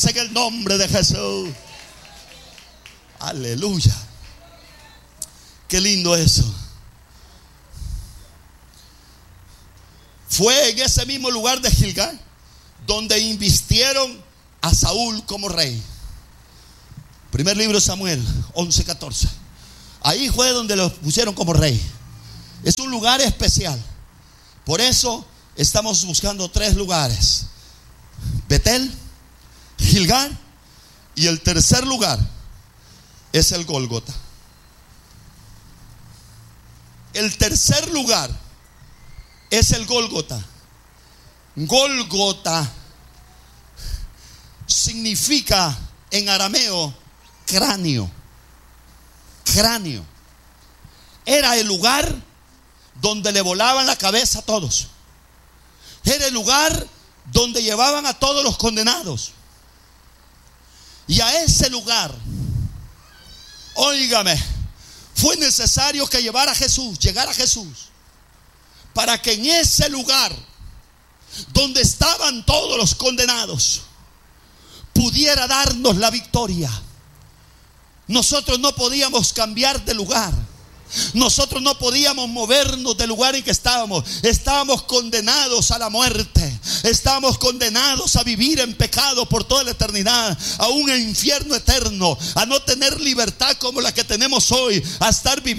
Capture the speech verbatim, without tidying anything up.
fuerza en el nombre de Jesús. Aleluya. Qué lindo eso. Fue en ese mismo lugar de Gilgal donde invistieron a Saúl como rey. Primer libro de Samuel once catorce. Ahí fue donde lo pusieron como rey. Es un lugar especial. Por eso estamos buscando tres lugares: Betel, Gilgal, y el tercer lugar es el Gólgota. El tercer lugar es el Gólgota. Gólgota significa en arameo cráneo. Cráneo. Era el lugar donde le volaban la cabeza a todos. Era el lugar donde llevaban a todos los condenados. Y a ese lugar, óigame, fue necesario que llevara a Jesús, llegara a Jesús, para que en ese lugar donde estaban todos los condenados pudiera darnos la victoria. Nosotros no podíamos cambiar de lugar. Nosotros no podíamos movernos del lugar en que estábamos. Estábamos condenados a la muerte. Estábamos condenados a vivir en pecado por toda la eternidad, a un infierno eterno, a no tener libertad como la que tenemos hoy, a estar viviendo